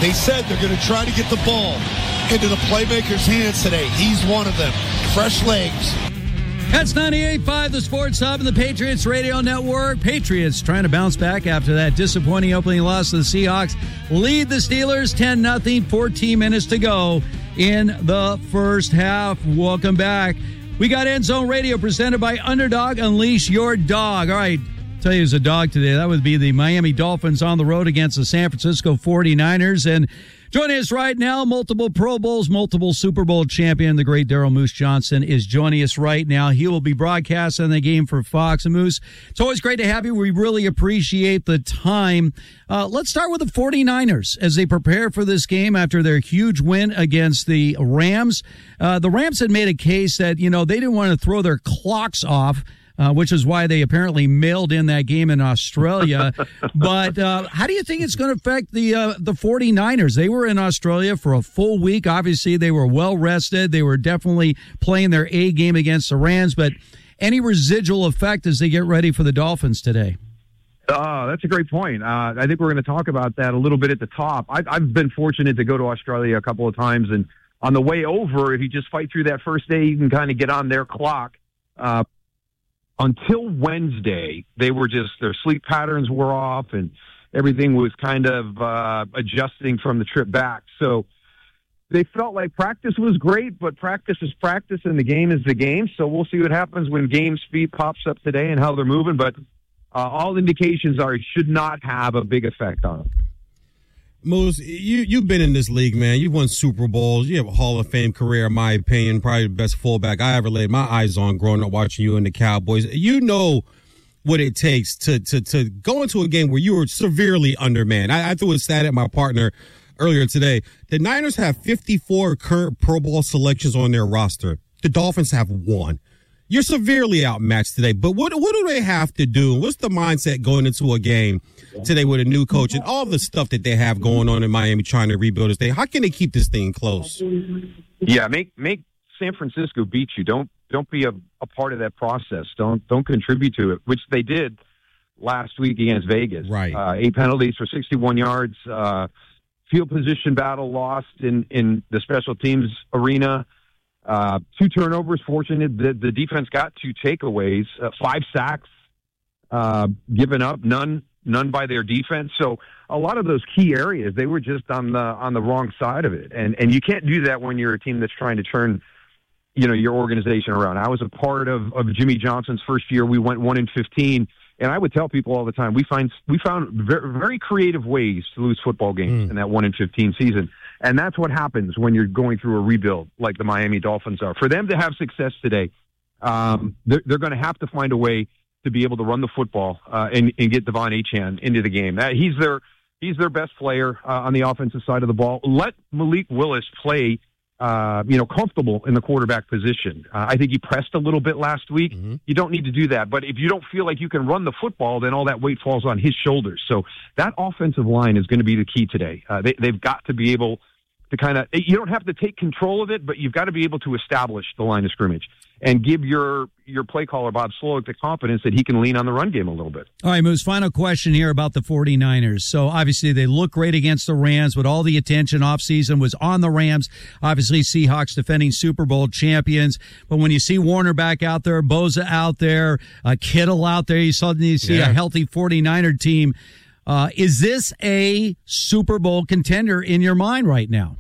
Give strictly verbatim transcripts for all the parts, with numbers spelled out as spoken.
They said they're going to try to get the ball into the playmakers' hands today. He's one of them. Fresh legs. That's ninety-eight point five, the Sports Hub and the Patriots Radio Network. Patriots trying to bounce back after that disappointing opening loss to the Seahawks. Lead the Steelers ten nothing, fourteen minutes to go in the first half. Welcome back. We got End Zone Radio presented by Underdog. Unleash your dog. All right, tell you who's a dog today. That would be the Miami Dolphins on the road against the San Francisco forty-niners. And joining us right now, multiple Pro Bowls, multiple Super Bowl champion, the great Daryl Moose Johnson is joining us right now. He will be broadcasting the game for Fox. And Moose, it's always great to have you. We really appreciate the time. Uh, let's start with the forty-niners as they prepare for this game after their huge win against the Rams. Uh, the Rams had made a case that, you know, they didn't want to throw their clocks off, Uh, which is why they apparently mailed in that game in Australia. But uh, how do you think it's going to affect the uh, the forty-niners? They were in Australia for a full week. Obviously, they were well rested. They were definitely playing their A game against the Rams. But any residual effect as they get ready for the Dolphins today? Oh, that's a great point. Uh, I think we're going to talk about that a little bit at the top. I've, I've been fortunate to go to Australia a couple of times, and on the way over, if you just fight through that first day, you can kind of get on their clock. Uh, Until Wednesday, they were just, their sleep patterns were off and everything was kind of uh, adjusting from the trip back. So they felt like practice was great, but practice is practice and the game is the game. So we'll see what happens when game speed pops up today and how they're moving. But uh, all indications are it should not have a big effect on them. Moose, you, you've been in this league, man. You've won Super Bowls. You have a Hall of Fame career, in my opinion, probably the best fullback I ever laid my eyes on growing up watching you and the Cowboys. You know what it takes to to, to go into a game where you were severely undermanned. I, I threw a stat at my partner earlier today. The Niners have fifty-four current Pro Bowl selections on their roster. The Dolphins have one. You're severely outmatched today, but what what do they have to do? What's the mindset going into a game today with a new coach and all the stuff that they have going on in Miami trying to rebuild this thing? How can they keep this thing close? Yeah, make make San Francisco beat you. Don't don't be a, a part of that process. Don't don't contribute to it, which they did last week against Vegas. Right. Uh, eight penalties for sixty-one yards. Uh, field position battle lost in, in the special teams arena. Uh, two turnovers, fortunate. The, the defense got two takeaways, uh, five sacks uh, given up, none none by their defense. So a lot of those key areas, they were just on the on the wrong side of it. And and you can't do that when you're a team that's trying to turn, you know, your organization around. I was a part of, of Jimmy Johnson's first year. We went one and fifteen. And I would tell people all the time, we find we found very, very creative ways to lose football games mm. in that one and fifteen season. And that's what happens when you're going through a rebuild like the Miami Dolphins are. For them to have success today, um, they're, they're going to have to find a way to be able to run the football uh, and, and get Devon Achane into the game. Uh, he's their he's their best player uh, on the offensive side of the ball. Let Malik Willis play, uh, you know, comfortable in the quarterback position. Uh, I think he pressed a little bit last week. Mm-hmm. You don't need to do that. But if you don't feel like you can run the football, then all that weight falls on his shoulders. So that offensive line is going to be the key today. Uh, they, they've got to be able to kind of, you don't have to take control of it, but you've got to be able to establish the line of scrimmage and give your your play caller, Bob Slowick, the confidence that he can lean on the run game a little bit. All right, Moose, final question here about the forty-niners. So obviously they look great against the Rams, but all the attention offseason was on the Rams. Obviously Seahawks defending Super Bowl champions. But when you see Warner back out there, Bosa out there, uh, Kittle out there, you suddenly see yeah. a healthy forty-niner team. Uh, is this a Super Bowl contender in your mind right now?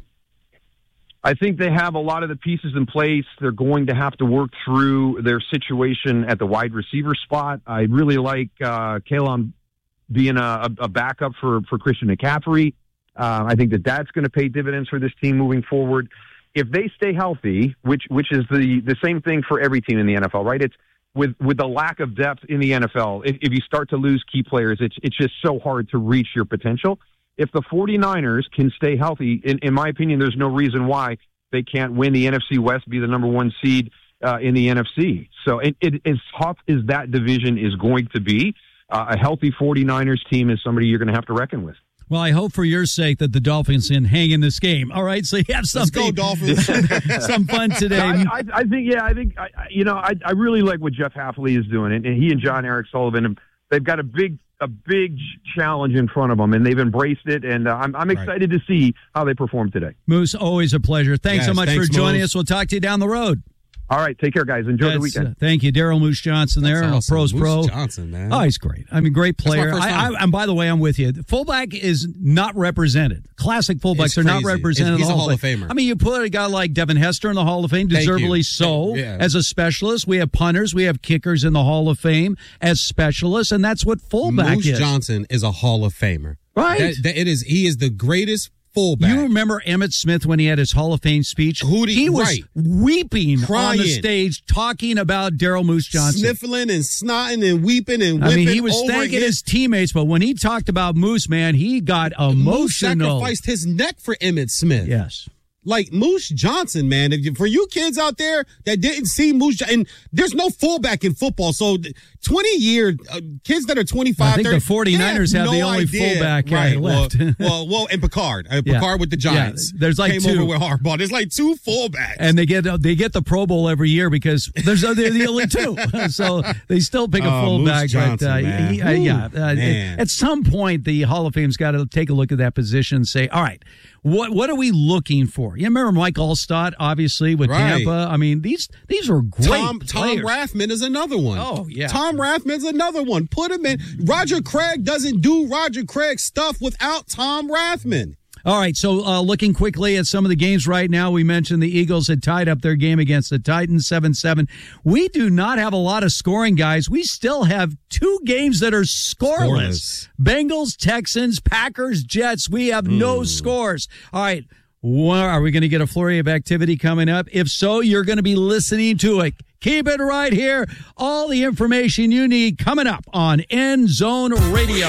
I think they have a lot of the pieces in place. They're going to have to work through their situation at the wide receiver spot. I really like uh, Kalen being a, a backup for, for Christian McCaffrey. Uh, I think that that's going to pay dividends for this team moving forward. If they stay healthy, which which is the, the same thing for every team in the N F L, right? It's with with the lack of depth in the N F L. If, if you start to lose key players, it's it's just so hard to reach your potential. If the forty-niners can stay healthy, in, in my opinion, there's no reason why they can't win the N F C West, be the number one seed uh, in the N F C. So it, it, as tough as that division is going to be, uh, a healthy forty-niners team is somebody you're going to have to reckon with. Well, I hope for your sake that the Dolphins can hang in this game. All right, so you have something. Let's go, Dolphins. Some fun today. I, I, I think, yeah, I think, I, you know, I, I really like what Jeff Hafley is doing, and, and he and John Eric Sullivan, they've got a big a big challenge in front of them, and they've embraced it. And uh, I'm, I'm excited right. to see how they perform today. Moose, always a pleasure. Thanks yes, so much thanks, for joining Moose. us. We'll talk to you down the road. All right, take care, guys. Enjoy That's, the weekend. Uh, thank you, Daryl Moose Johnson. There, That's awesome. Pros Moose Pro. Johnson, man. Oh, he's great. I mean, great player. I, I, and by the way, I'm with you. Fullback is not represented. Classic fullbacks It's are crazy. not represented. He's in the a Hall Hall of Famer. I mean, you put a guy like Devin Hester in the Hall of Fame, Thank deservedly you. so. Yeah. As a specialist, we have punters, we have kickers in the Hall of Fame as specialists, and that's what fullback Moose is. Johnson is a Hall of Famer. Right. That, that it is. He is the greatest fullback. You remember Emmitt Smith when he had his Hall of Fame speech? Who did- he was right. weeping Crying. on the stage talking about Daryl Moose Johnson. Sniffling and snotting and weeping and whipping I mean, he was over thanking his, his teammates, but when he talked about Moose, man, he got Moose emotional. sacrificed his neck for Emmitt Smith. Yes. Like Moose Johnson, man. If you, for you kids out there that didn't see Moose, and there's no fullback in football, so twenty year uh, kids that are twenty-five, I think thirty, the 49ers they have have the no only idea. fullback uh, right, left. Well, well, well, and Picard, uh, Yeah. Picard with the Giants. Yeah, there's like came two. over with Harbaugh. There's like two fullbacks, And they get they get the Pro Bowl every year because there's they're the only two, so they still pick a Oh, fullback. Moose Johnson, but uh, man. he- uh, yeah, uh, man. at some point the Hall of Fame's got to take a look at that position and say, all right, what what are we looking for? You remember Mike Allstott, obviously with Right. Tampa. I mean, these these are great. Tom Tom players. Rathman is another one. Oh, yeah. Tom Rathman's another one. Put him in. Roger Craig doesn't do Roger Craig stuff without Tom Rathman. All right, so uh, looking quickly at some of the games right now, we mentioned the Eagles had tied up their game against the Titans seven seven. We do not have a lot of scoring, guys. We still have two games that are scoreless. Scoreless. Bengals, Texans, Packers, Jets. We have no Mm. scores. All right, well, are we going to get a flurry of activity coming up? If so, you're going to be listening to it. Keep it right here. All the information you need coming up on End Zone Radio.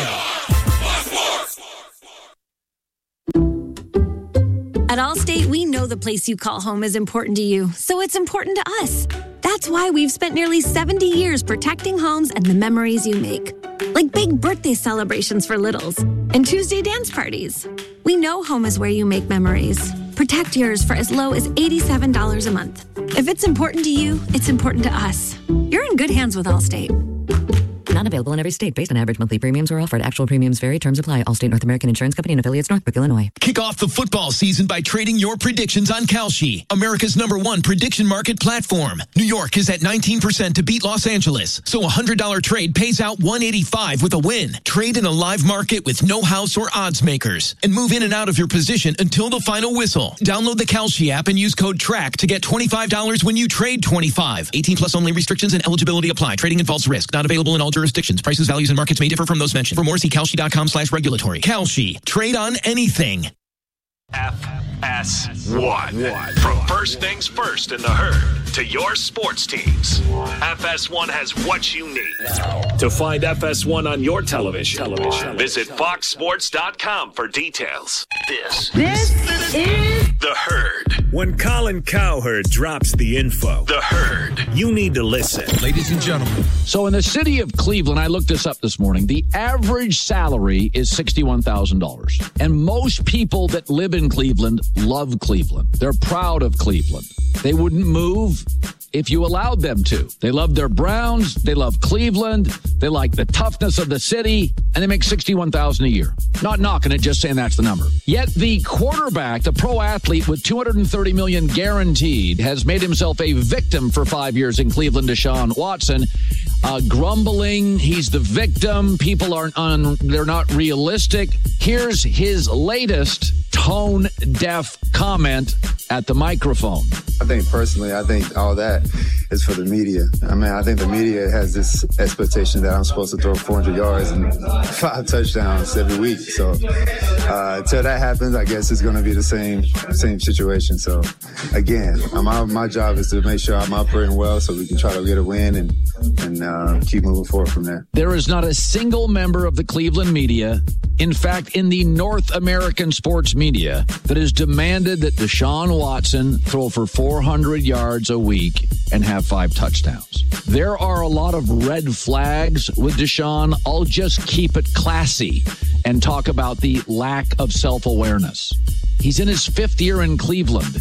At Allstate, we know the place you call home is important to you, so it's important to us. That's why we've spent nearly seventy years protecting homes and the memories you make. Like big birthday celebrations for littles and Tuesday dance parties. We know home is where you make memories. Protect yours for as low as eighty-seven dollars a month. If it's important to you, it's important to us. You're in good hands with Allstate. Not available in every state based on average monthly premiums or offered. Actual premiums vary. Terms apply. Allstate North American Insurance Company and affiliates, Northbrook, Illinois. Kick off the football season by trading your predictions on Kalshi, America's number one prediction market platform. New York is at nineteen percent to beat Los Angeles, so a one hundred dollars trade pays out one hundred eighty-five with a win. Trade in a live market with no house or odds makers and move in and out of your position until the final whistle. Download the Kalshi app and use code TRACK to get twenty-five dollars when you trade twenty-five dollars. eighteen plus only. Restrictions and eligibility apply. Trading involves risk. Not available in all jurisdictions. Prices, values, and markets may differ from those mentioned. For more, see Kalshi.com slash regulatory. Kalshi. Trade on anything. F S one. From first things first in the herd to your sports teams, F S one has what you need. To find F S one on your television, television. visit fox sports dot com for details. This, This is The Herd. When Colin Cowherd drops the info, The Herd. you need to listen. Ladies and gentlemen. So in the city of Cleveland, I looked this up this morning, the average salary is sixty-one thousand dollars. And most people that live in Cleveland love Cleveland. They're proud of Cleveland. They wouldn't move if you allowed them to. They love their Browns. They love Cleveland. They like the toughness of the city, and they make sixty-one thousand dollars a year. Not knocking it, just saying that's the number. Yet the quarterback, the pro athlete with two hundred thirty million dollars guaranteed, has made himself a victim for five years in Cleveland, Deshaun Watson. Uh, grumbling, he's the victim. People aren't on, they're not realistic. Here's his latest tone-deaf comment at the microphone. I think personally, I think all that is for the media. I mean, I think the media has this expectation that I'm supposed to throw four hundred yards and five touchdowns every week. So uh, until that happens, I guess it's going to be the same same situation. So again, my my job is to make sure I'm operating well so we can try to get a win and and uh, keep moving forward from there. There is not a single member of the Cleveland media, in fact, in the North American sports media, that has demanded that Deshaun Watson throw for four hundred yards a week and have five touchdowns. There are a lot of red flags with Deshaun. I'll just keep it classy and talk about the lack of self-awareness. He's in his fifth year in Cleveland.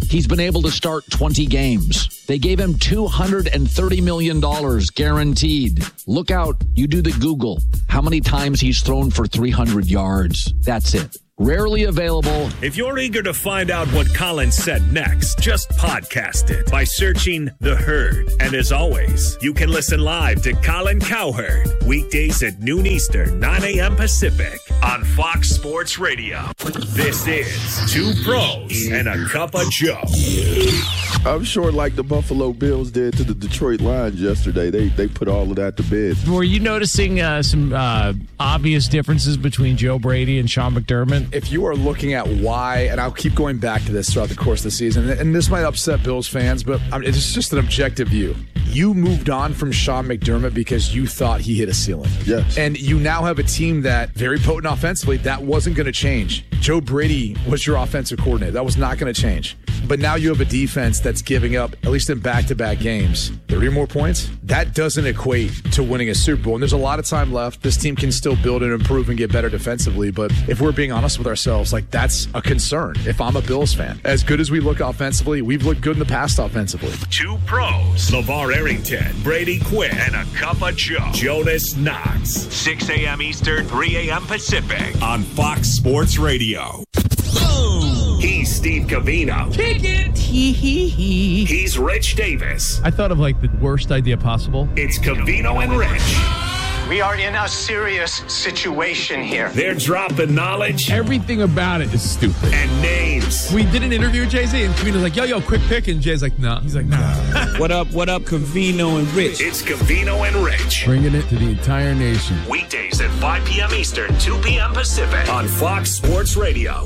He's been able to start twenty games. They gave him two hundred thirty million dollars guaranteed. Look out. You do the Google. How many times he's thrown for three hundred yards? That's it. Rarely available. If you're eager to find out what Colin said next, just podcast it by searching The Herd. And as always, you can listen live to Colin Cowherd weekdays at noon Eastern, nine a.m. Pacific on Fox Sports Radio. This is Two Pros and a Cup of Joe. I'm sure like the Buffalo Bills did to the Detroit Lions yesterday, they they put all of that to bed. Were you noticing uh, some uh, obvious differences between Joe Brady and Sean McDermott? If you are looking at why, and I'll keep going back to this throughout the course of the season, and this might upset Bills fans, but it's just an objective view. You moved on from Sean McDermott because you thought he hit a ceiling. Yes. And you now have a team that, very potent offensively, that wasn't going to change. Joe Brady was your offensive coordinator. That was not going to change. But now you have a defense that's giving up, at least in back-to-back games, thirty more points. That doesn't equate to winning a Super Bowl. And there's a lot of time left. This team can still build and improve and get better defensively. But if we're being honest with ourselves, like that's a concern if I'm a Bills fan. As good as we look offensively, we've looked good in the past offensively. Two Pros, LeVar Arrington, Brady Quinn, and a Cup of Joe, Jonas Knox. six a.m. Eastern, three a.m. Pacific on Fox Sports Radio. He's Steve Covino. Kick it. Hee hee hee. He's Rich Davis. I thought of like the worst idea possible. It's Covino and Rich. We are in a serious situation here. They're dropping knowledge. Everything about it is stupid. And names. We did an interview with Jay-Z, and Covino's like, yo, yo, quick pick. And Jay's like, nah. He's like, nah. What up, what up, Covino and Rich? It's Covino and Rich. Bringing it to the entire nation. Weekdays at five p.m. Eastern, two p.m. Pacific on Fox Sports Radio.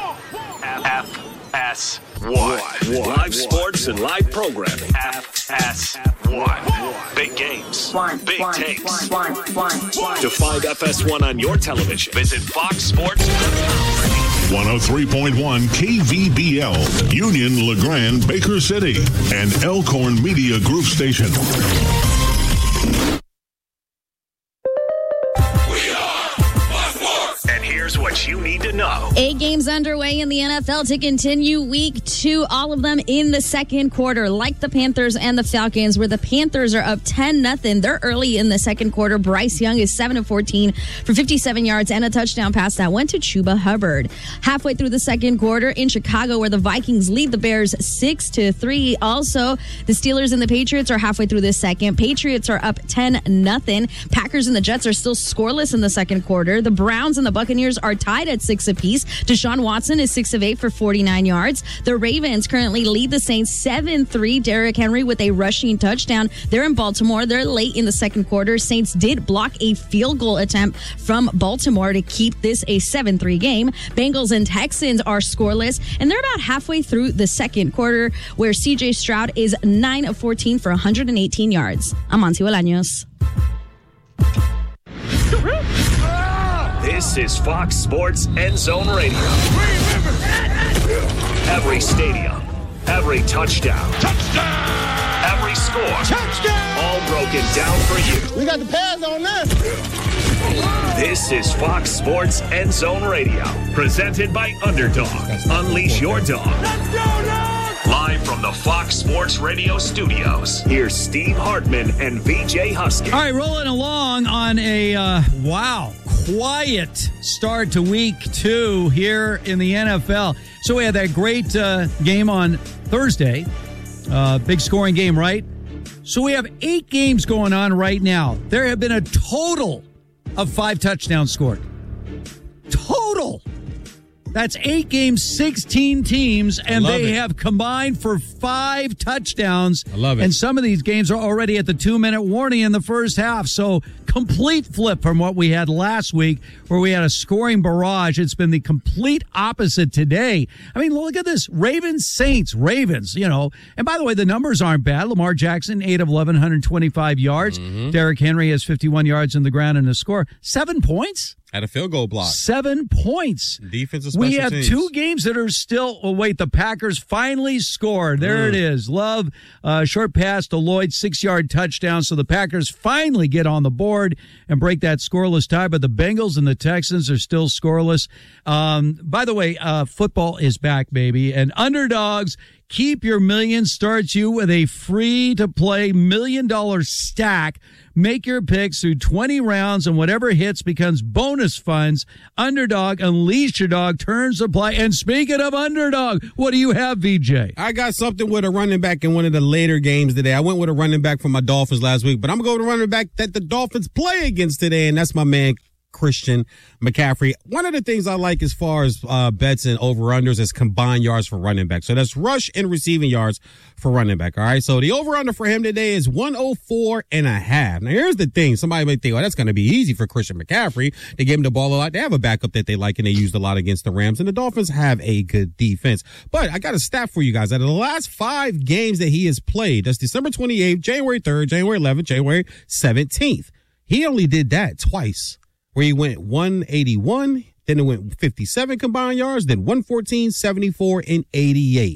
F S one. Live sports and live programming. F S one. Big games. Big takes. To find F S one on your television, visit Fox Sports. one oh three point one K V B L, Union, LeGrand, Baker City, and Elkhorn Media Group Station. Here's what you need to know. Eight games underway in the N F L to continue week two, all of them in the second quarter, like the Panthers and the Falcons, where the Panthers are up ten nothing. They're early in the second quarter. Bryce Young is seven of fourteen for fifty-seven yards and a touchdown pass that went to Chuba Hubbard. Halfway through the second quarter in Chicago, where the Vikings lead the Bears six to three. Also, the Steelers and the Patriots are halfway through the second. Patriots are up ten nothing. Packers and the Jets are still scoreless in the second quarter. The Browns and the Buccaneers are tied at six apiece. Deshaun Watson is six of eight for forty-nine yards. The Ravens currently lead the Saints seven three. Derrick Henry with a rushing touchdown. They're in Baltimore. They're late in the second quarter. Saints did block a field goal attempt from Baltimore to keep this a seven three game. Bengals and Texans are scoreless, and they're about halfway through the second quarter, where C J Stroud is nine of fourteen for one hundred eighteen yards. I'm Monty Bolaños. This is Fox Sports End Zone Radio. Every stadium, every touchdown, touchdown, every score, touchdown, all broken down for you. We got the pads on this. This is Fox Sports End Zone Radio, presented by Underdog. Unleash your dog. Let's go, dog! Live from the Fox Sports Radio studios, here's Steve Hartman and V J Husky. All right, rolling along on a, uh, wow, quiet start to week two here in the N F L. So we had that great uh, game on Thursday, uh, big scoring game, right? So we have eight games going on right now. There have been a total of five touchdowns scored. Total. That's eight games, sixteen teams, and they it. have combined for five touchdowns. I love it. And some of these games are already at the two-minute warning in the first half. So complete flip from what we had last week, where we had a scoring barrage. It's been the complete opposite today. I mean, look at this. Ravens, Saints, Ravens, you know. And by the way, the numbers aren't bad. Lamar Jackson, eight of eleven, one hundred twenty-five yards. Mm-hmm. Derrick Henry has fifty-one yards in the ground and a score. Seven points? Had a field goal block. Seven points. Defensive special We have teams. two games that are still, oh, wait, the Packers finally scored. There mm. it is. Love, uh, short pass to Lloyd, six-yard touchdown. So the Packers finally get on the board and break that scoreless tie. But the Bengals and the Texans are still scoreless. Um, by the way, uh, football is back, baby. And underdogs Keep Your Million starts you with a free-to-play million-dollar stack. Make your picks through twenty rounds, and whatever hits becomes bonus funds. Underdog, unleash your dog, turns apply. And speaking of Underdog, what do you have, V J? I got something with a running back in one of the later games today. I went with a running back from my Dolphins last week, but I'm going to go with a running back that the Dolphins play against today, and that's my man, Christian McCaffrey. One of the things I like as far as uh, bets and over-unders is combined yards for running back. So that's rush and receiving yards for running back, all right? So the over-under for him today is one oh four and a half. Now, here's the thing. Somebody may think, oh, that's going to be easy for Christian McCaffrey. They give him the ball a lot. They have a backup that they like, and they used a lot against the Rams, and the Dolphins have a good defense. But I got a stat for you guys. Out of the last five games that he has played, that's December twenty-eighth, January third, January eleventh, January seventeenth. He only did that twice, where he went one eighty-one, then it went fifty-seven combined yards, then one fourteen, seventy-four, and eighty-eight.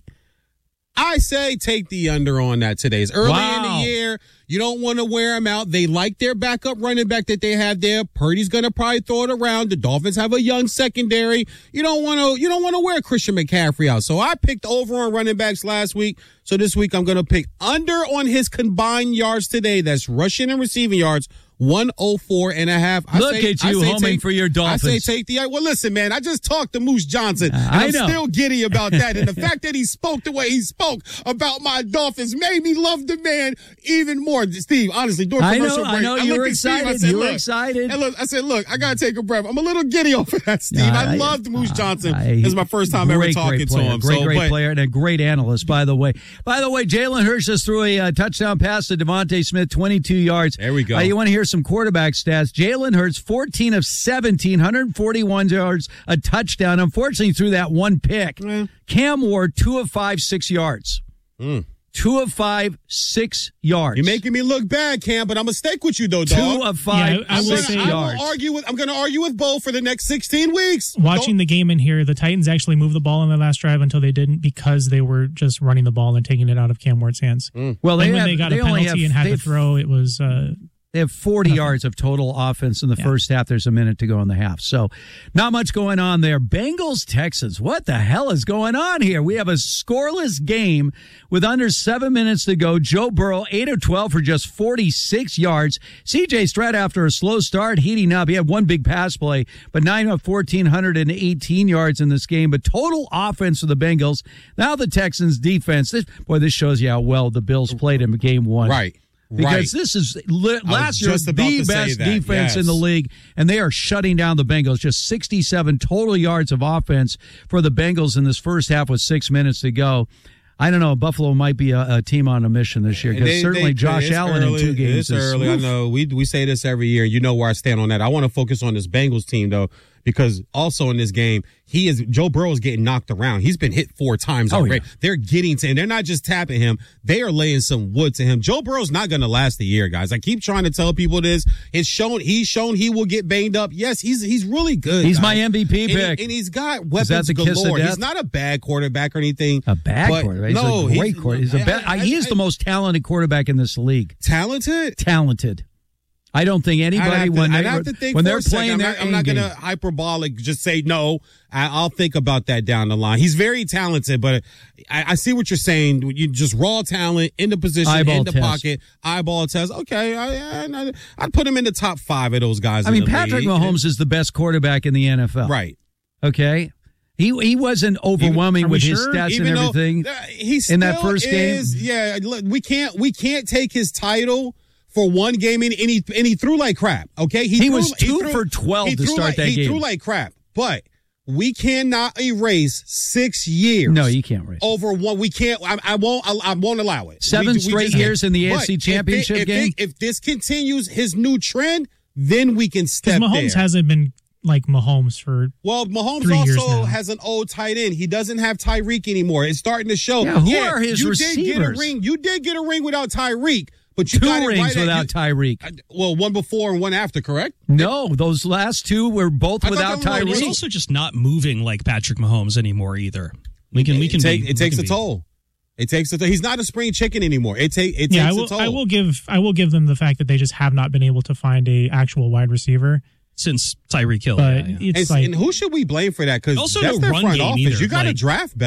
I say take the under on that today. It's early Wow. in the year. You don't want to wear them out. They like their backup running back that they have there. Purdy's going to probably throw it around. The Dolphins have a young secondary. You don't want to, you don't want to wear Christian McCaffrey out. So I picked over on running backs last week. So this week I'm going to pick under on his combined yards today. That's rushing and receiving yards. one oh four and a half. I Look say, at you I say homing take, for your Dolphins. I say take the, well, listen, man, I just talked to Moose Johnson, and I I'm know. still giddy about that. And the fact that he spoke the way he spoke about my Dolphins made me love the man even more. Steve, honestly, during I commercial know, break, I know, you looked were at Steve, I excited. said, You were look, excited. And look, I said, look, I got to take a breath. I'm a little giddy over that, Steve. Yeah, I, I- loved Moose Johnson. I- This is my first time great, ever talking great to player, him. Great, so, great but, player and a great analyst, by the way. By the way, Jalen Hurts just threw a uh, touchdown pass to Devontae Smith, twenty-two yards. There we go. Uh, you want to hear some quarterback stats? Jalen Hurts, fourteen of seventeen, one hundred forty-one yards, a touchdown. Unfortunately, threw that one pick. Mm. Cam Ward, two of five, six yards. Mm. Two of five, six yards. You're making me look bad, Cam, but I'm going to stick with you, though, Two dog. of five, Yeah, I- I will six say- I yards. will argue with, I'm going to argue with Bo for the next sixteen weeks. Watching the game in here, the Titans actually moved the ball on the last drive until they didn't because they were just running the ball and taking it out of Cam Ward's hands. Mm. Well, they and when have, they got they a only penalty have, and had to they've- throw, it was uh, They have forty yards of total offense in the Yeah. first half. There's a minute to go in the half. So not much going on there. Bengals, Texans. What the hell is going on here? We have a scoreless game with under seven minutes to go. Joe Burrow, eight of twelve for just forty-six yards. C J Stroud, after a slow start, heating up. He had one big pass play, but nine of fourteen, one hundred eighteen yards in this game. But total offense for the Bengals. Now the Texans defense. This, boy, this shows you how well the Bills played in game one. Right. Because right. this is li- last year just about the to say best that, defense yes. in the league, and they are shutting down the Bengals. Just sixty-seven total yards of offense for the Bengals in this first half with six minutes to go. I don't know. Buffalo might be a, a team on a mission this year because They- certainly they- Josh it's Allen early, in two games It's is early. I oof. know. We we say this every year. You know where I stand on that. I want to focus on this Bengals team though, because also in this game, he is Joe Burrow is getting knocked around. He's been hit four times Oh, already. yeah. They're getting to him. They're not just tapping him. They are laying some wood to him. Joe Burrow's not going to last a year, guys. I keep trying to tell people this. It's shown. He's shown he will get banged up. Yes, he's he's really good. He's guys. my M V P and pick. He, and he's got Is weapons that the kiss of galore. death? He's not a bad quarterback or anything. A bad but quarterback. He's no, a great he's- quarterback. He's a I- be- I- he is I- the most talented quarterback in this league. Talented? Talented. I don't think I'd anybody have to, when I'd they have to think when for they're a second. playing I'm their not, I'm not A-game. going to hyperbolic just say no. I, I'll think about that down the line. He's very talented, but I, I see what you're saying. You just raw talent in the position, Eyeball in the test. pocket, eyeball test. Okay, I, I, I'd put him in the top five of those guys. I in mean, the Patrick league. Mahomes is the best quarterback in the N F L. Right. Okay. He he wasn't overwhelming Are we with his sure? stats Even and though, everything uh, he in that still first game. is- Yeah, look, we can't we can't take his title for one game, and, and he and he threw like crap. Okay, He threw, was two threw- for twelve he to threw start like, that he game. threw like crap, but we cannot erase six years. No, you can't erase over one. We can't. I, I won't. I, I won't allow it. Seven We- we straight just years can't. in the A F But C if they- Championship if they- game? If this continues his new trend, then we can Because step Mahomes there. hasn't been like Mahomes for Well, Mahomes three years also now. has an old tight end. He doesn't have Tyreek anymore. It's starting to show. Yeah, who are his you did get a receivers? ring. You did get a ring without Tyreek, but you Two got it rings right at- without you- Tyreek. Well, one before and one after, correct? No, those last two were both I thought without that was- But he's Tyreek. also just not moving like Patrick Mahomes anymore either. We can we It can take, be, it takes we a can be- toll. It takes a toll. He's not a spring chicken anymore. It take it yeah. I takes will. a toll. I will give. I will give them the fact that they just have not been able to find a actual wide receiver. since Tyreek Hill. But yeah, yeah. it's and, like and who should we blame for that? Because Also that's no their run front game office. either. You got to Like- draft better.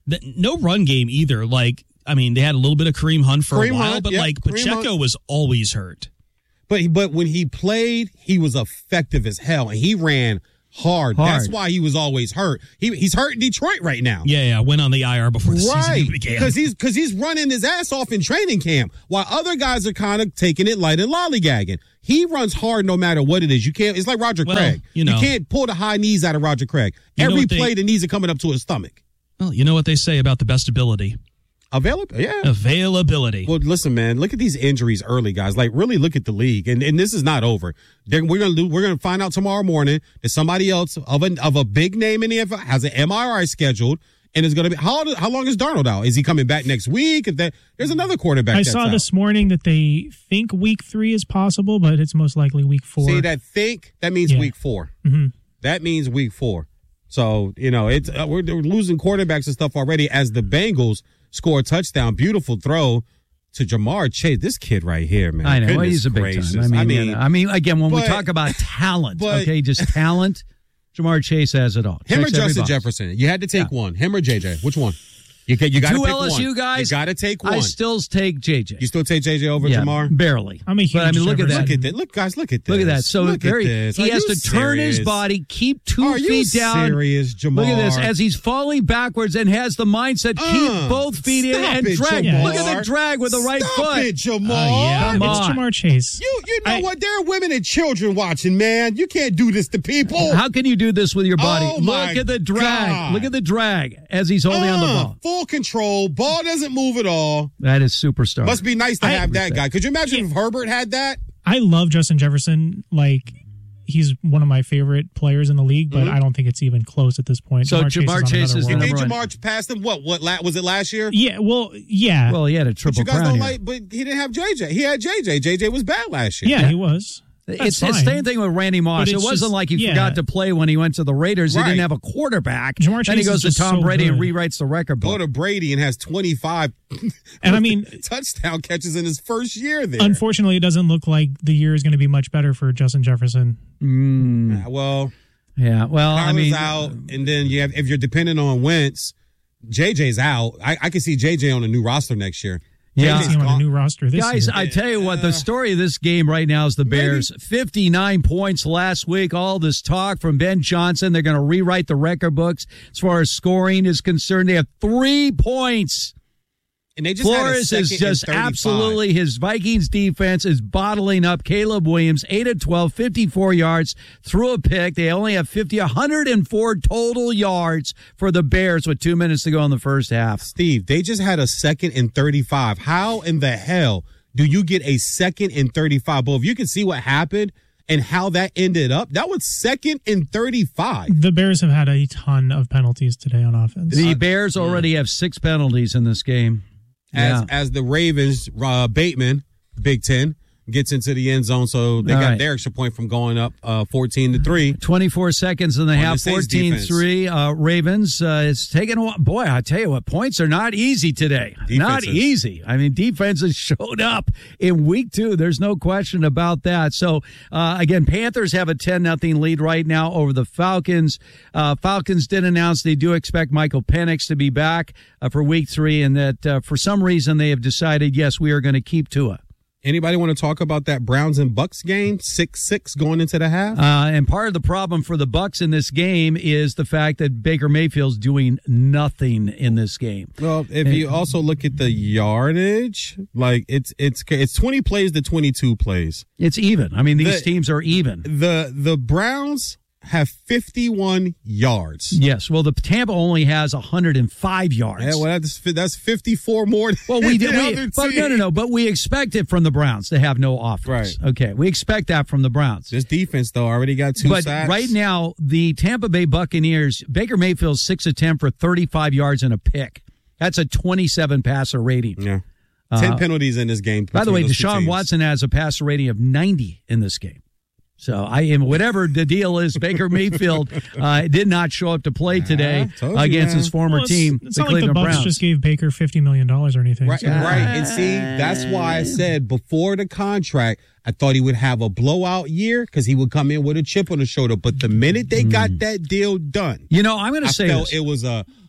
The, no run game either. Like, I mean, they had a little bit of Kareem Hunt for Kareem a while, Hunt, but yep, like Kareem Pacheco Hunt. was always hurt. But but when he played, he was effective as hell, and he ran hard. Hard. That's why he was always hurt. He he's hurt in Detroit right now. Yeah, yeah. Went on the I R before the Right, season even began. because he's because he's running his ass off in training camp, while other guys are kind of taking it light and lollygagging. He runs hard no matter what it is. You can't. It's like Roger Well, Craig. you know. can't pull the high knees out of Roger Craig. You know Every what they- play, the knees are coming up to his stomach. Well, you know what they say about the best ability. Available, yeah. Availability. Well, listen, man. Look at these injuries early, guys. Like, really look at the league, and and this is not over. They're, we're gonna do. We're gonna find out tomorrow morning that somebody else of a of a big name in the N F L has an M R I scheduled, and is gonna be how how long is Darnold out? Is he coming back next week? If that there's another quarterback. I that's saw out. this morning that they think week three is possible, but it's most likely week four. See that think that means Yeah. week four. Mhm. That means week four. So you know it's uh, we're, we're losing quarterbacks and stuff already as the Bengals score a touchdown. Beautiful throw to Jamar Chase. This kid right here, man. I know. Well, Goodness he's a big gracious. time. I mean, you know, I mean, again, when we but- talk about talent, but- okay, just talent, Jamar Chase has it all. Him or Checks every Justin box. Jefferson? You had to take one. Him or J J? Which one? You you got to Two pick L S U one. guys. You got to take one. I still take J J. You still take J J over Yeah, Jamar? barely. I'm a huge But I mean, look at Jefferson. that. Look at that. Look, guys, look at this. Look at that. So look very, at this. he Are has you to turn his serious? body, keep two Are you feet down. serious, Jamar? Look at this as he's falling backwards and has the mindset keep Uh, both feet in stop and it, drag. Jamar. Look at the drag with the right Stop foot. it, Jamar. Uh, yeah, Come it's on. Jamar Chase. You you know what? There are women and children watching, man. You can't do this to people. How can you do this with your body? Oh, my Look at the drag. God. Look at the drag as he's holding on the Uh, ball. Full control. Ball doesn't move at all. That is superstar. Must be nice to I- have that guy. Could you imagine if Herbert had that? I love Justin Jefferson. Like, he's one of my favorite players in the league, but Mhm. I don't think it's even close at this point. So Jamar on Chase another is world. the Did number one. Jamar pass him? What? What? La- was it last year? Yeah, well, yeah. Well, he had a But triple you guys crown don't here. like. But he didn't have J J. He had J J. J J was bad last year. yeah, he was. It's That's the fine. same thing with Randy Moss. But It it's wasn't just- like he yeah. forgot to play when he went to the Raiders. He Right. didn't have a quarterback. Jamar Then he Chase goes is to just Tom so Brady and good. rewrites the record Go book. to Brady and has twenty-five And I mean, touchdown catches in his first year there. unfortunately, it doesn't look like the year is going to be much better for Justin Jefferson. Mm, Yeah, well, yeah, well, I Kyler's mean, out, and then you have if you're depending on Wentz, J J's out. I, I can see J J on a new roster next year. Yeah. I see him on a new roster this guys, year. I tell you what, the story of this game right now is the Bears. fifty-nine points last week. All this talk from Ben Johnson. They're going to rewrite the record books as far as scoring is concerned. They have three points. And they just had a Flores is second and just thirty-five. absolutely, his Vikings defense is bottling up. Caleb Williams, eight of twelve, fifty-four yards, threw a pick. They only have fifty, one hundred four total yards for the Bears with two minutes to go in the first half. Steve, they just had a second and thirty-five. How in the hell do you get a second and thirty-five? Well, if you can see what happened and how that ended up, that was second and thirty-five. The Bears have had a ton of penalties today on offense. The Bears already have six penalties in this game. As Yeah. as the Ravens, uh, Bateman, Big Ten, gets into the end zone, so they All got right. their extra point from going up uh, fourteen to three. twenty-four seconds in the On half, the Saints fourteen three. Uh, Ravens, uh, it's taken a while. Boy, I tell you what, points are not easy today. Not Defenses. easy. I mean, defenses showed up in week two. There's no question about that. So, uh, again, Panthers have a ten nothing lead right now over the Falcons. Uh, Falcons did announce they do expect Michael Penix to be back uh, for week three, and that uh, for some reason they have decided, yes, we are going to keep Tua. Anybody want to talk about that Browns and Bucks game? six six going into the half? Uh, and part of the problem for the Bucks in this game is the fact that Baker Mayfield's doing nothing in this game. Well, if you also look at the yardage, like it's it's it's twenty plays to twenty-two plays. It's even. I mean, these The- teams are even. The the Browns have fifty-one yards. Yes. Well, the Tampa only has one hundred five yards. Yeah, well, that's that's fifty-four more. Than Well, we the did. We, other but team. no, no, no. But we expect it from the Browns to have no offense. Right. Okay. We expect that from the Browns. This defense, though, already got two But sacks. right now, the Tampa Bay Buccaneers, Baker Mayfield's six of ten for thirty-five yards and a pick. That's a twenty-seven passer rating. Yeah. Ten Uh, penalties in this game. By the between way, those two Deshaun teams. Watson has a passer rating of ninety in this game. So I am whatever the deal is. Baker Mayfield uh, did not show up to play today told you, against man. his former Well, it's, team, It's the not like the Cleveland Bucks Browns. just gave Baker fifty million dollars or anything. Right, so- right. And see, that's why I said before the contract, I thought he would have a blowout year because he would come in with a chip on his shoulder. But the minute they got that deal done, You know, I'm going I to say felt this. it was a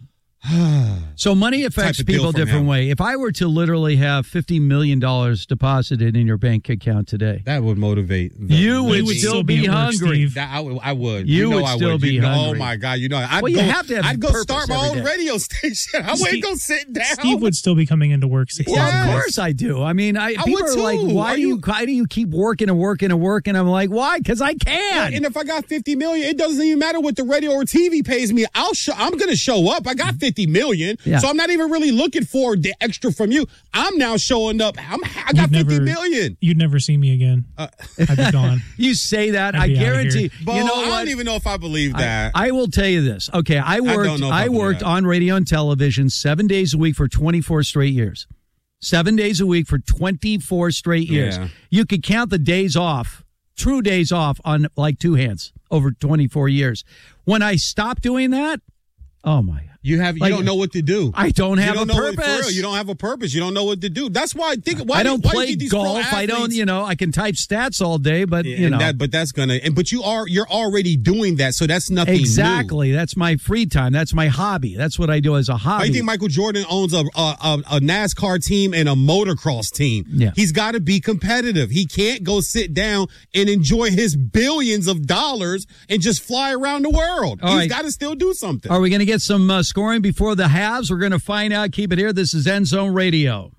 So money affects Type of deal people a from different him. way. If I were to literally have fifty million dollars deposited in your bank account today, that would motivate. The, you would, would still be hungry. That, I, would, I would. You, You know would I still would. be You know, hungry. oh my God! You know, I'd well, go, you have to have I'd go purpose start my every own day. radio station. I wouldn't go sit down. Steve would still be coming into work six Well, days a of week. course I do. I mean, I, I people would are like, too. why Are do you, you- why do you keep working and working and working? I'm like, why? Because I can. And if I got fifty million, it doesn't even matter what the radio or T V pays me. I'll show, I'm going to show up. I got fifty million, Yeah. so I'm not even really looking for the extra from you. I'm now showing up. I'm, I got You'd fifty never- million. You'd never see me again. Uh, I'd be gone. You say that, I'd I be outta guarantee. here. Bo, You know I what? don't even know if I believe I, that. I will tell you this. Okay, I don't worked. know if I I, believe worked that. on radio and television seven days a week for twenty-four straight years. Seven days a week for twenty-four straight years. Yeah. You could count the days off, true days off, on like two hands over twenty-four years. When I stopped doing that, oh my! You have. Like, you don't know what to do. I don't have you don't a know what- purpose. for real, you don't have a purpose. You don't know what to do. That's why I think. Why I don't why do you play think these pro golf. I don't. athletes- You know, I can type stats all day, but Yeah, you and know. that, but that's gonna. And but you are. You're already doing that, so that's nothing new. Exactly. That's my free time. That's my hobby. That's what I do as a hobby. I think Michael Jordan owns a, a a a NASCAR team and a motocross team. Yeah. He's got to be competitive. He can't go sit down and enjoy his billions of dollars and just fly around the world. All He's right. got to still do something. Are we going to get some uh, scoring before the halves? We're going to find out. Keep it here. This is End Zone Radio.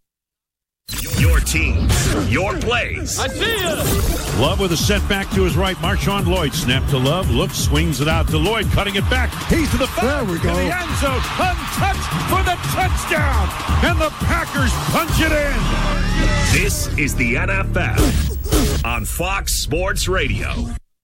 Your teams, your plays. I see ya. Love with a setback to his right. Marshawn Lloyd snap to Love. Looks, swings it out to Lloyd, cutting it back. He's to the five. There we go. To the end zone. Untouched for the touchdown. And the Packers punch it in. This is the N F L on Fox Sports Radio.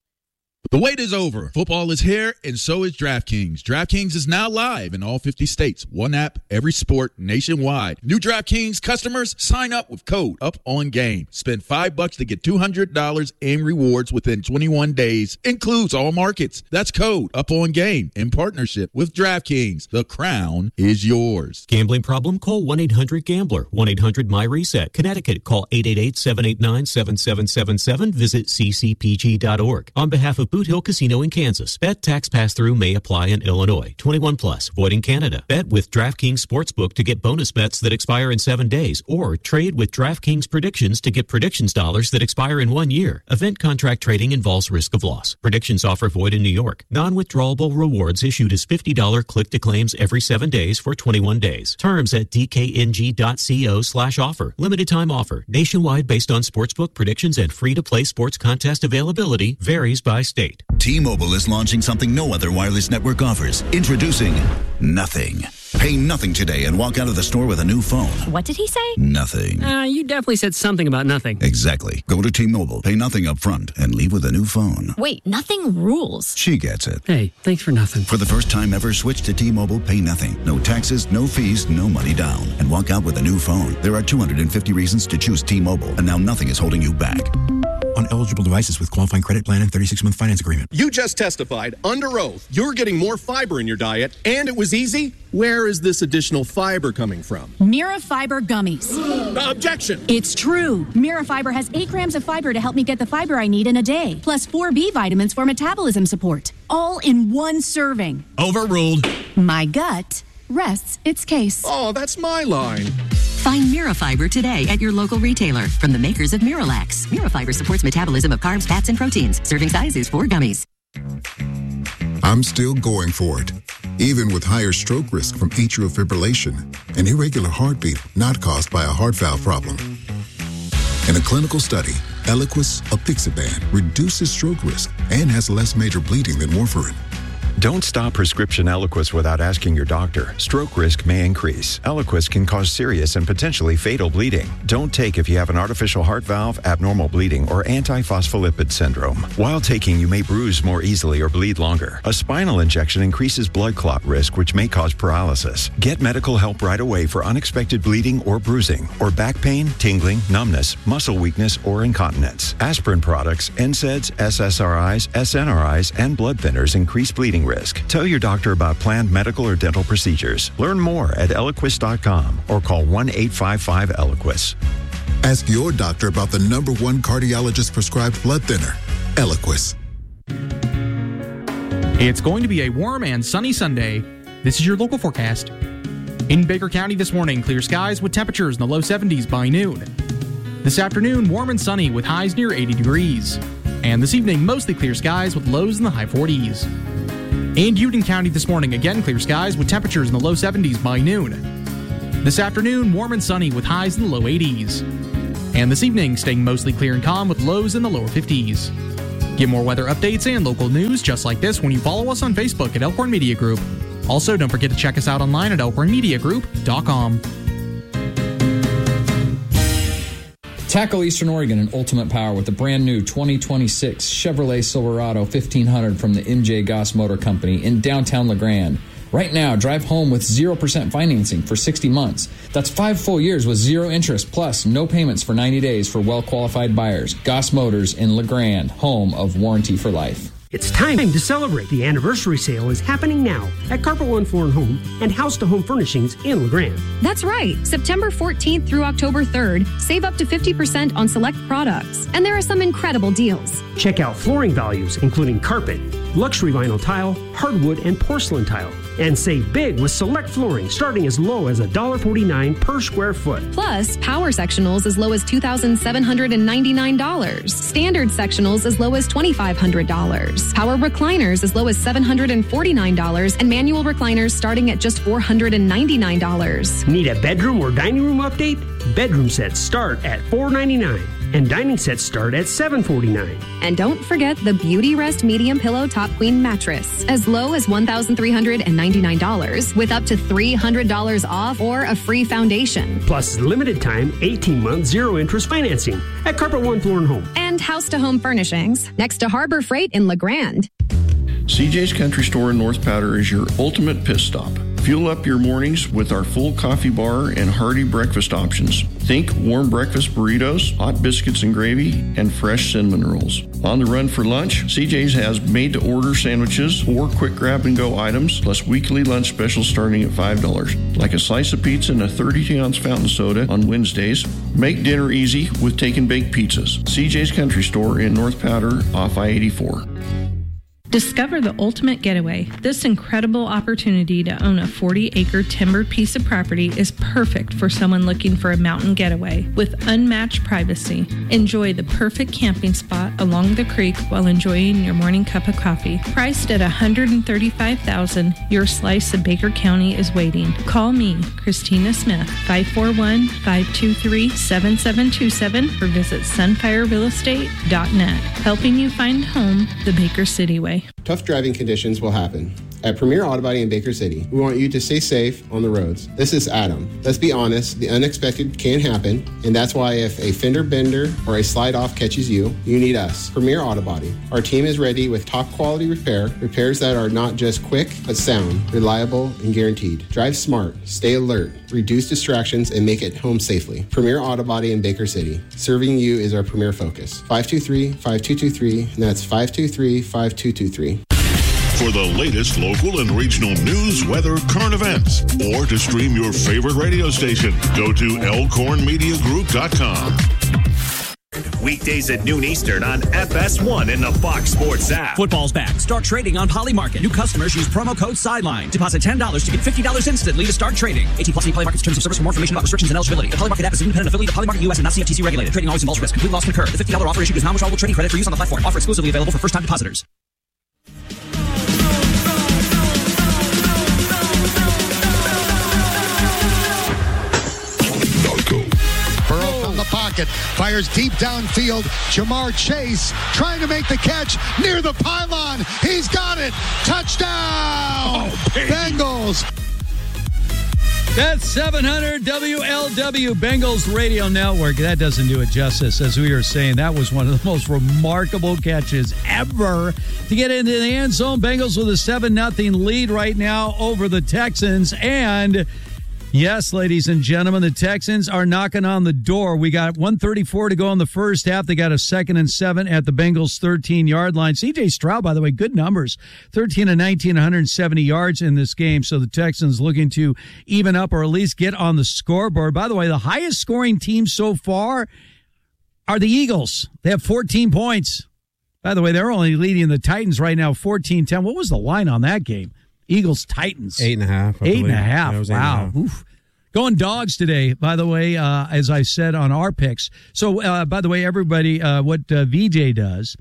The wait is over. Football is here, and so is DraftKings. DraftKings is now live in all fifty states. One app, every sport, nationwide. New DraftKings customers, sign up with code UPONGAME. Spend five bucks to get two hundred dollars in rewards within twenty-one days. Includes all markets. That's code UPONGAME in partnership with DraftKings. The crown is yours. Gambling problem? Call one eight hundred gambler. one eight hundred my reset. Connecticut, call eight eight eight, seven eight nine, seven seven seven seven. Visit c c p g dot org. On behalf of Boot Hill Casino in Kansas. Bet tax pass-through may apply in Illinois. twenty-one plus. Void in Canada. Bet with DraftKings Sportsbook to get bonus bets that expire in seven days. Or trade with DraftKings Predictions to get predictions dollars that expire in one year. Event contract trading involves risk of loss. Predictions offer void in New York. Non-withdrawable rewards issued as fifty dollars click-to-claims every seven days for twenty-one days. Terms at d k n g dot co slash offer. Limited time offer. Nationwide based on sportsbook predictions and free-to-play sports contest availability. Varies by state. T-Mobile is launching something no other wireless network offers. Introducing Nothing. Pay nothing today and walk out of the store with a new phone. What did he say? Nothing. Uh, you definitely said something about nothing. Exactly. Go to T-Mobile, pay nothing up front, and leave with a new phone. Wait, nothing rules. She gets it. Hey, thanks for nothing. For the first time ever, switch to T-Mobile, pay nothing. No taxes, no fees, no money down. And walk out with a new phone. There are two hundred fifty reasons to choose T-Mobile, and now nothing is holding you back. On eligible devices with qualifying credit plan and thirty-six month finance agreement. You just testified under oath you're getting more fiber in your diet, and it was easy. Where is this additional fiber coming from? Mira Fiber Gummies. Uh, objection. It's true. Mira Fiber has eight grams of fiber to help me get the fiber I need in a day, plus four B vitamins for metabolism support, all in one serving. Overruled. My gut rests its case. Oh, that's my line. Find Mirafiber today at your local retailer from the makers of Miralax. Mirafiber supports metabolism of carbs, fats, and proteins. Serving size is four gummies. I'm still going for it, even with higher stroke risk from atrial fibrillation, an irregular heartbeat not caused by a heart valve problem. In a clinical study, Eliquis apixaban reduces stroke risk and has less major bleeding than warfarin. Don't stop prescription Eliquis without asking your doctor. Stroke risk may increase. Eliquis can cause serious and potentially fatal bleeding. Don't take if you have an artificial heart valve, abnormal bleeding, or antiphospholipid syndrome. While taking, you may bruise more easily or bleed longer. A spinal injection increases blood clot risk, which may cause paralysis. Get medical help right away for unexpected bleeding or bruising, or back pain, tingling, numbness, muscle weakness, or incontinence. Aspirin products, N SAIDs, S S R Is, S N R Is, and blood thinners increase bleeding risk. Tell your doctor about planned medical or dental procedures. Learn more at Eliquis dot com or call one eight five five Eliquis. Ask your doctor about the number one cardiologist prescribed blood thinner, Eliquis. It's going to be a warm and sunny Sunday. This is your local forecast. In Baker County this morning, clear skies with temperatures in the low seventies by noon. This afternoon, warm and sunny with highs near eighty degrees. And this evening, mostly clear skies with lows in the high forties. In Union County this morning, again clear skies with temperatures in the low seventies by noon. This afternoon, warm and sunny with highs in the low eighties. And this evening, staying mostly clear and calm with lows in the lower fifties. Get more weather updates and local news just like this when you follow us on Facebook at Elkhorn Media Group. Also, don't forget to check us out online at elkhorn media group dot com. Tackle Eastern Oregon in ultimate power with the brand new twenty twenty-six Chevrolet Silverado fifteen hundred from the M J Goss Motor Company in downtown LeGrand. Right now, drive home with zero percent financing for sixty months. That's five full years with zero interest, plus no payments for ninety days for well-qualified buyers. Goss Motors in LeGrand, home of Warranty for Life. It's time to celebrate. The anniversary sale is happening now at Carpet One Floor and Home and House to Home Furnishings in LeGrand. That's right. September fourteenth through October third, save up to fifty percent on select products. And there are some incredible deals. Check out flooring values, including carpet, luxury vinyl tile, hardwood, and porcelain tile. And save big with select flooring starting as low as one dollar forty-nine per square foot. Plus, power sectionals as low as two thousand seven hundred ninety-nine dollars. Standard sectionals as low as two thousand five hundred dollars. Power recliners as low as seven hundred forty-nine dollars. And manual recliners starting at just four hundred ninety-nine dollars. Need a bedroom or dining room update? Bedroom sets start at four hundred ninety-nine dollars. And dining sets start at seven hundred forty-nine dollars. And don't forget the Beauty Rest Medium Pillow Top Queen Mattress, as low as one thousand three hundred ninety-nine dollars, with up to three hundred dollars off or a free foundation. Plus limited time, eighteen month, zero interest financing at Carpet One Floor and Home. And House to Home Furnishings, next to Harbor Freight in LeGrand. C J's Country Store in North Powder is your ultimate pit stop. Fuel up your mornings with our full coffee bar and hearty breakfast options. Think warm breakfast burritos, hot biscuits and gravy, and fresh cinnamon rolls. On the run for lunch, C J's has made-to-order sandwiches or quick grab-and-go items, plus weekly lunch specials starting at five dollars, like a slice of pizza and a thirty-two ounce fountain soda on Wednesdays. Make dinner easy with take-and-bake pizzas. C J's Country Store in North Powder off I eighty-four. Discover the ultimate getaway. This incredible opportunity to own a forty acre timbered piece of property is perfect for someone looking for a mountain getaway with unmatched privacy. Enjoy the perfect camping spot along the creek while enjoying your morning cup of coffee. Priced at one hundred thirty-five thousand dollars, your slice of Baker County is waiting. Call me, Christina Smith, five four one, five two three, seven seven two seven or visit sunfire real estate dot net. Helping you find home the Baker City way. Tough driving conditions will happen. At Premier Auto Body in Baker City, we want you to stay safe on the roads. This is Adam. Let's be honest, the unexpected can happen, and that's why if a fender bender or a slide off catches you, you need us, Premier Auto Body. Our team is ready with top quality repair, repairs that are not just quick, but sound, reliable, and guaranteed. Drive smart, stay alert, reduce distractions, and make it home safely. Premier Auto Body in Baker City. Serving you is our premier focus. five two three, five two two three, and that's five two three, five two two three. For the latest local and regional news, weather, current events, or to stream your favorite radio station, go to elkhorn media group dot com. Weekdays at noon Eastern on F S one in the Fox Sports app. Football's back. Start trading on Poly Market. New customers use promo code SIDELINE. Deposit ten dollars to get fifty dollars instantly to start trading. eighteen plus Poly Market's terms of service. For more information about restrictions and eligibility. The Poly Market app is an independent affiliate of Poly Market U S and not C F T C regulated. Trading always involves risk. Complete loss concurred. The fifty dollars offer issued is non-withdrawable trading credit for use on the platform. Offer exclusively available for first-time depositors. Pocket, fires deep downfield. Jamar Chase trying to make the catch near the pylon. He's got it. Touchdown! Oh, Bengals. That's seven hundred W L W Bengals Radio Network. That doesn't do it justice. As we were saying, that was one of the most remarkable catches ever to get into the end zone. Bengals with a seven nothing lead right now over the Texans. And yes, ladies and gentlemen, the Texans are knocking on the door. We got one thirty-four to go in the first half. They got a second and seven at the Bengals' thirteen-yard line. C J Stroud, by the way, good numbers. thirteen and nineteen, one hundred seventy yards in this game. So the Texans looking to even up or at least get on the scoreboard. By the way, the highest scoring team so far are the Eagles. They have fourteen points. By the way, they're only leading the Titans right now, fourteen ten. What was the line on that game? Eagles, Titans. Eight and a half. I Eight and a believe. half. Yeah, it was eight and a Wow. half. Oof. Going dogs today, by the way, uh, as I said on our picks. So, uh, by the way, everybody, uh, what uh, V J does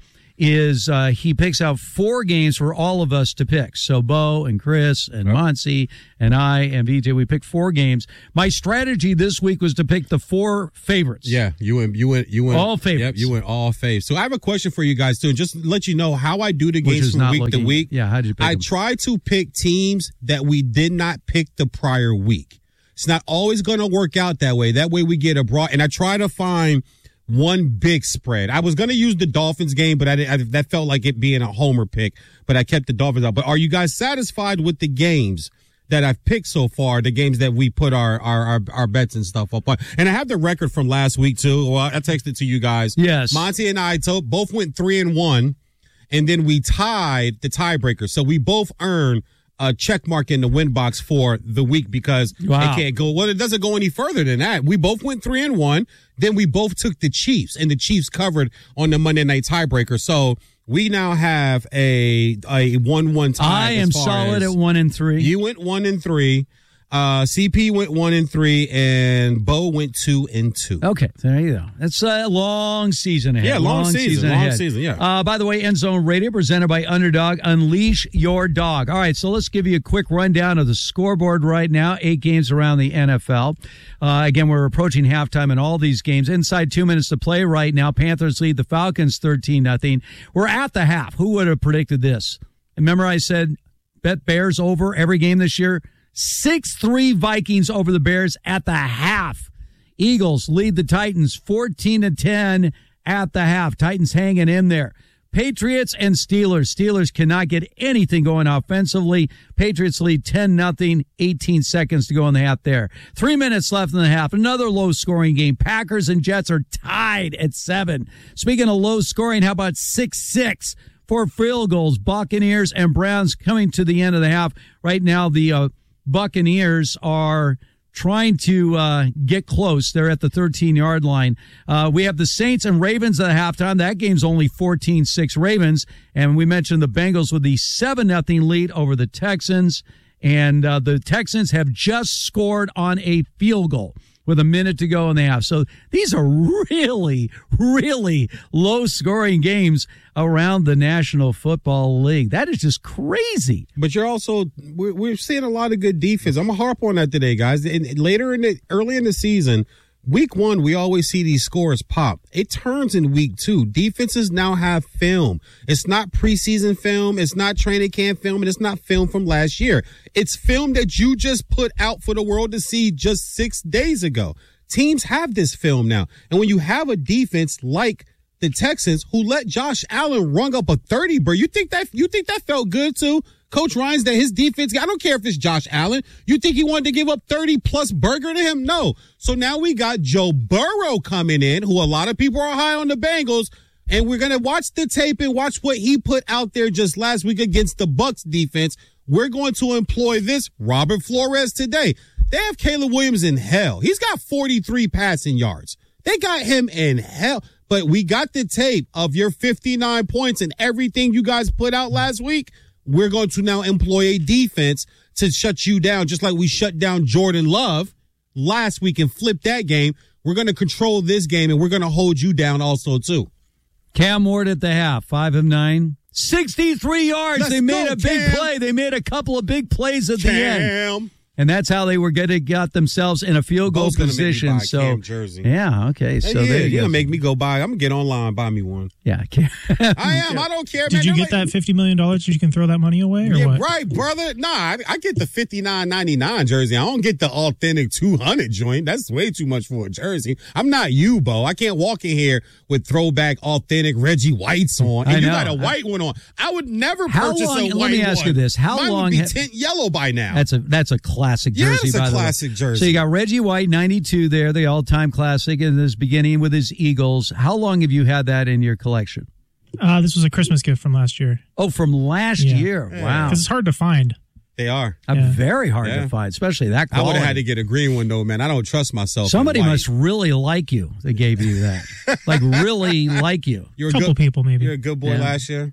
is uh, he picks out four games for all of us to pick. So, Bo and Chris and Monty and I and V J, we picked four games. My strategy this week was to pick the four favorites. Yeah, you went, you went, you went all favorites. Yep, you went all faves. So I have a question for you guys too. Just to let you know how I do the Which games is from not week looking- to week. Yeah, how did you pick I them? try to pick teams that we did not pick the prior week. It's not always going to work out that way. That way we get a broad, and I try to find one big spread. I was going to use the Dolphins game, but I, didn't, I that felt like it being a homer pick, but I kept the Dolphins out. But are you guys satisfied with the games that I've picked so far, the games that we put our, our, our, our bets and stuff up on? And I have the record from last week too. Well, I texted to you guys. Yes. Monty and I to, both went three and one, and then we tied the tiebreaker. So we both earned a check mark in the win box for the week because Wow. it can't go. Well, it doesn't go any further than that. We both went three and one. Then we both took the Chiefs, and the Chiefs covered on the Monday night tiebreaker. So we now have a a one one tie. I as am far solid as- at one and three. You went one and three. Uh, C P went one and three, and Bo went two and two. Okay, there you go. It's a long season ahead. Yeah, long season, long ahead. season, yeah. Uh, by the way, End Zone Radio presented by Underdog. Unleash your dog. All right, so let's give you a quick rundown of the scoreboard right now. Eight games around the N F L. Uh, again, we're approaching halftime in all these games. Inside two minutes to play right now. Panthers lead the Falcons thirteen nothing. We're at the half. Who would have predicted this? Remember I said bet Bears over every game this year? six three Vikings over the Bears at the half. Eagles lead the Titans fourteen to ten at the half. Titans hanging in there. Patriots and Steelers. Steelers cannot get anything going offensively. Patriots lead ten nothing, eighteen seconds to go in the half there. Three minutes left in the half. Another low-scoring game. Packers and Jets are tied at seven. Speaking of low scoring, how about six six for field goals? Buccaneers and Browns coming to the end of the half. Right now, the uh, Buccaneers are trying to uh, get close. They're at the thirteen-yard line. Uh, we have the Saints and Ravens at halftime. That game's only fourteen six Ravens. And we mentioned the Bengals with the seven nothing lead over the Texans. And uh, the Texans have just scored on a field goal with a minute to go in the half. So these are really, really low-scoring games around the National Football League. That is just crazy. But you're also we're, we're seeing a lot of good defense. I'm gonna harp on that today, guys. And later in the early in the season, week one, we always see these scores pop. It turns in week two. Defenses now have film. It's not preseason film. It's not training camp film, and it's not film from last year. It's film that you just put out for the world to see just six days ago. Teams have this film now, and when you have a defense like the Texans, who let Josh Allen rung up a thirty, bro. You think that you think that felt good too? Coach Ryan's that his defense, I don't care if it's Josh Allen. You think he wanted to give up thirty plus burger to him? No. So now we got Joe Burrow coming in, who a lot of people are high on the Bengals, and we're going to watch the tape and watch what he put out there just last week against the Bucs defense. We're going to employ this Robert Flores today. They have Caleb Williams in hell. He's got forty-three passing yards. They got him in hell. But we got the tape of your fifty-nine points and everything you guys put out last week. We're going to now employ a defense to shut you down, just like we shut down Jordan Love last week and flipped that game. We're going to control this game, and we're going to hold you down also, too. Cam Ward at the half, five of nine. sixty-three yards. Let's they made go, a big Cam. play. They made a couple of big plays at the end. Cam. And that's how they were getting got themselves in a field goal Bo's gonna make me position. buy a So Cam jersey. yeah, okay. So yeah, there you you're go. gonna make me go buy. I'm gonna get online, buy me one. Yeah, Cam. I am. I don't care. Did man. you They're get like- that fifty million dollars so you can throw that money away, or Yeah, what? right, brother. Nah, I, I get the fifty-nine ninety-nine jersey. I don't get the authentic two hundred joint. That's way too much for a jersey. I'm not you, Bo. I can't walk in here with throwback authentic Reggie Whites on, and I you know. got a white one on. I would never How purchase long- a let white me ask one. you this. How Mine long would be ha- tint yellow by now. That's a that's a classic Yeah, jersey. it's a by the way. classic jersey. So you got Reggie White, ninety-two there, the all-time classic, in this beginning with his Eagles. How long have you had that in your collection? Uh, this was a Christmas gift from last year. Oh, from last Yeah. year. Wow. Because it's hard to find. They are. Uh, Yeah. Very hard Yeah. to find, especially that I quality. would have had to get a green one though, man. I don't trust myself. in Somebody white. must really like you that gave you that. Like, really like you. You're a Couple good people, maybe. You're a good boy Yeah. last year.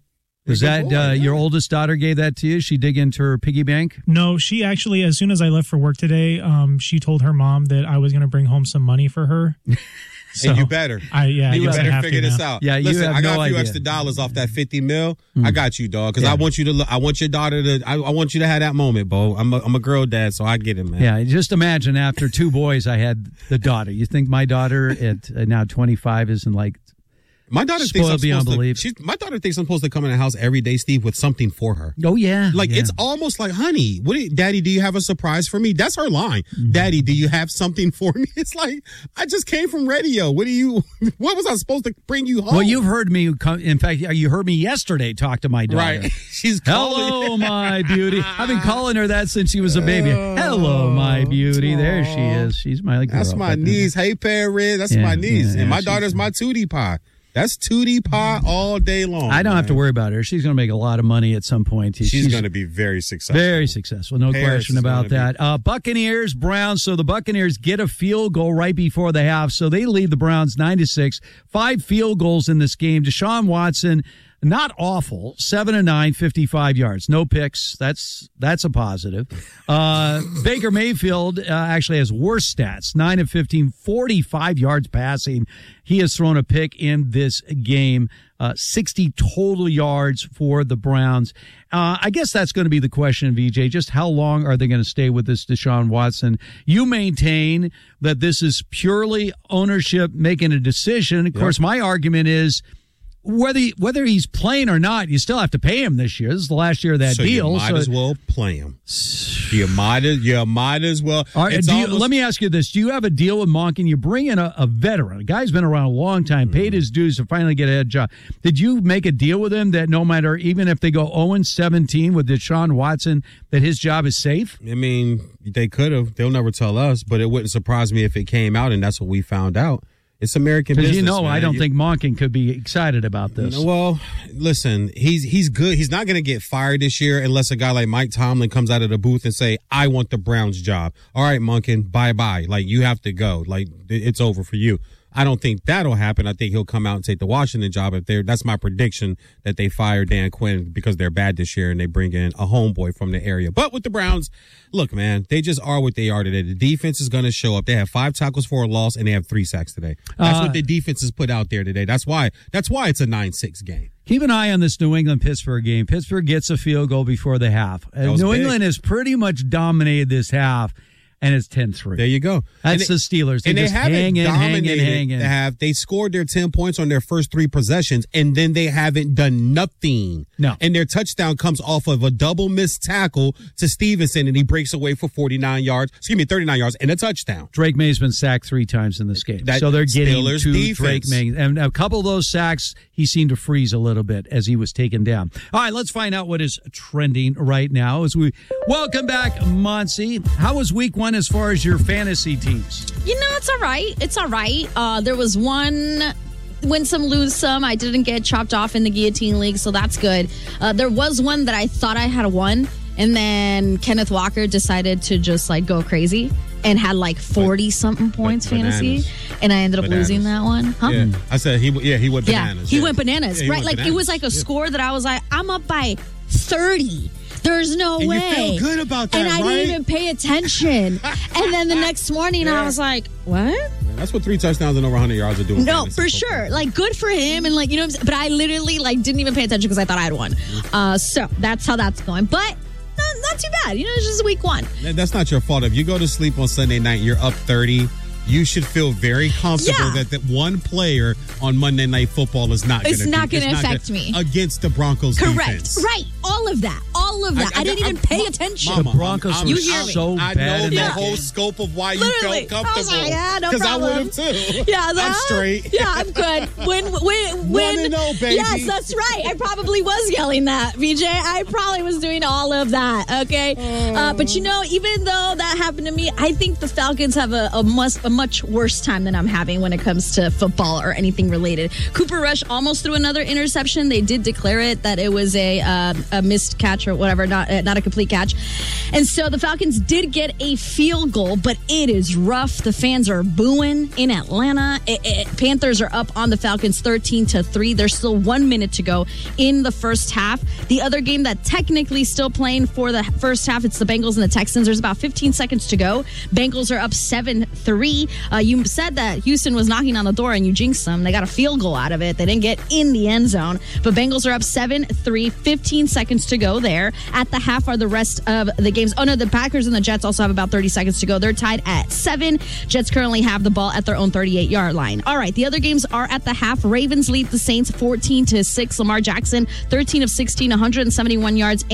Was that boy, uh, yeah. your oldest daughter gave that to you? She dig into her piggy bank? No, she actually, as soon as I left for work today, um, she told her mom that I was going to bring home some money for her. So, and you better. I, yeah, I you guess I better have figure to this now. out. Yeah, you Listen, have I got no a few idea. extra dollars off that fifty mil. Mm. I got you, dog, because Yeah. I want you to. look- I want your daughter to. I, I want you to have that moment, Bo. I'm a, I'm a girl dad, so I get it, man. Yeah, just imagine after two boys, I had the daughter. You think my daughter at uh, now twenty-five isn't like My daughter thinks spoiled I'm beyond supposed to. belief? She's, my daughter thinks I'm supposed to come in the house every day, Steve, with something for her. Oh yeah, Like yeah. it's almost like, honey, what? Do you, Daddy, do you have a surprise for me? That's her line. Mm-hmm. Daddy, do you have something for me? It's like I just came from radio. What do you? What was I supposed to bring you home? Well, you've heard me. Come, in fact, you heard me yesterday talk to my daughter. Right. She's hello, calling. my beauty. I've been calling her that since she was a baby. Hello, my beauty. There she is. She's my girl. That's my niece. Hey, Perry. That's Yeah, my niece, yeah, and my she's- daughter's my Tootie Pie. That's Tootie Pie all day long. I don't man. have to worry about her. She's going to make a lot of money at some point. She's, going to be very successful. Very successful, no Harris question is about gonna that. Uh, Buccaneers, Browns. So the Buccaneers get a field goal right before the half, so they lead the Browns nine to six. Five field goals in this game. Deshaun Watson, not awful, seven to nine, fifty-five yards, no picks. That's that's a positive. Uh, Baker Mayfield uh, actually has worse stats: nine of fifteen, forty-five yards passing. He has thrown a pick in this game. Uh, sixty total yards for the Browns. Uh, I guess that's going to be the question, V J. Just how long are they going to stay with this Deshaun Watson? You maintain that this is purely ownership making a decision. Of Yep. course, my argument is whether whether he's playing or not, you still have to pay him this year. This is the last year of that so deal. You might so as well play him. You might as you might as well. All right, It's do you, almost- let me ask you this: do you have a deal with Monken? You bring in a, a veteran, a guy's been around a long time, paid his dues to finally get a head job. Did you make a deal with him that no matter, even if they go oh and seventeen with Deshaun Watson, that his job is safe? I mean, they could have. They'll never tell us, but it wouldn't surprise me if it came out and that's what we found out. It's American Because business. you know, man. I don't You- think Monken could be excited about this. Well, listen, he's he's good. He's not going to get fired this year unless a guy like Mike Tomlin comes out of the booth and say, "I want the Browns job." All right, Monken, bye bye. Like you have to go. Like it's over for you. I don't think that'll happen. I think he'll come out and take the Washington job. If they're, that's my prediction that they fire Dan Quinn because they're bad this year and they bring in a homeboy from the area. But with the Browns, look, man, they just are what they are today. The defense is going to show up. They have five tackles for a loss and they have three sacks today. That's Uh, what the defense has put out there today. That's why. That's why it's a nine six game. Keep an eye on this New England-Pittsburgh game. Pittsburgh gets a field goal before the half. Uh, was New big. England has pretty much dominated this half, and it's ten three. There you go. That's And the it- Steelers. They and just they haven't hang in, hang in, dominated hang in. to have they scored their ten points on their first three possessions, and then they haven't done nothing. No. And their touchdown comes off of a double missed tackle to Stevenson, and he breaks away for forty-nine yards. Excuse me, thirty-nine yards and a touchdown. Drake May's been sacked three times in this game. That so they're getting Steelers to defense. Drake May. And a couple of those sacks, he seemed to freeze a little bit as he was taken down. All right, let's find out what is trending right now as we welcome back Monsi. How was week one as far as your fantasy teams? You know, it's all right. It's all right. Uh, there was one win some, lose some. I didn't get chopped off in the guillotine league, so that's good. Uh, there was one that I thought I had won, and then Kenneth Walker decided to just like go crazy and had like forty something points But- fantasy, bananas. and I ended up Bananas. losing that one. Huh? Yeah, I said he. Yeah, he went Yeah, bananas. he Yeah. went bananas, Yeah, he right? went Like bananas. it was like a Yeah. score that I was like, I'm up by thirty. There's no And you way. feel good about that, and I right? didn't even pay attention. And then the next morning, Yeah. I was like, what? That's what three touchdowns and over one hundred yards are doing. No, fantasy for football. sure. Like, good for him. And, like, you know what I'm saying? But I literally, like, didn't even pay attention because I thought I had won. Uh, so that's how that's going. But not, not too bad. You know, it's just week one. That- That's not your fault. If you go to sleep on Sunday night, you're up thirty. You should feel very comfortable Yeah. that that one player on Monday Night Football is not going It's to not gonna affect me. against the Broncos Correct. defense. Right. All of that. All of that. I, I- didn't I- even pay Ma- attention. Mama, The Broncos I'm- were You hear me. so I bad know in the that whole game. scope of why you Literally. felt I was comfortable. like, yeah, no Because I problem. would have too. Yeah, I'm that- straight. Yeah, I'm good. When, when, when, One and oh, baby. Yes, that's right. I probably was yelling that, V J. I probably was doing all of that. Okay, uh, but you know, even though that happened to me, I think the Falcons have a, a much a much worse time than I'm having when it comes to football or anything related. Cooper Rush almost threw another interception. They did declare it that it was a uh, a missed catch or whatever, not uh, not a complete catch. And so the Falcons did get a field goal, but it is rough. The fans are booing in Atlanta. It, it, Panthers are up on the Falcons thirteen to three. There's still one minute to go in the first half. The other game that technically still playing for the first half, it's the Bengals and the Texans. There's about fifteen seconds to go. Bengals are up seven three. Uh, you said that Houston was knocking on the door and you jinxed them. They got a field goal out of it. They didn't get in the end zone. But Bengals are up seven three. fifteen seconds to go there. At the half are the rest of the games. Oh, no, the Packers and the Jets also have about thirty seconds to go. They're tied at seven. Jets currently have the ball at their own thirty-eight-yard line. All right, the other games are at the half. Ravens lead the Saints fourteen to six. Lamar Jackson, thirteen of sixteen, one hundred seventy-one yards